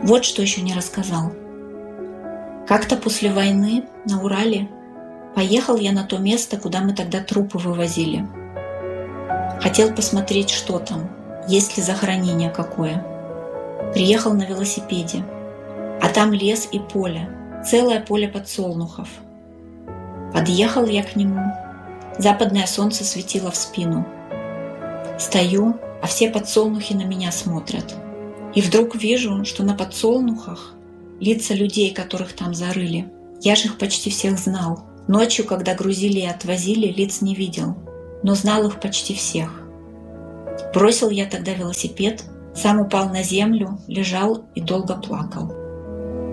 Вот что еще не рассказал. Как-то после войны на Урале поехал я на то место, куда мы тогда трупы вывозили. Хотел посмотреть, что там, есть ли захоронение какое. Приехал на велосипеде, а там лес и поле, целое поле подсолнухов. Подъехал я к нему, западное солнце светило в спину. Стою, а все подсолнухи на меня смотрят. И вдруг вижу, что на подсолнухах лица людей, которых там зарыли. Я же их почти всех знал. Ночью, когда грузили и отвозили, лиц не видел, но знал их почти всех. Бросил я тогда велосипед, сам упал на землю, лежал и долго плакал.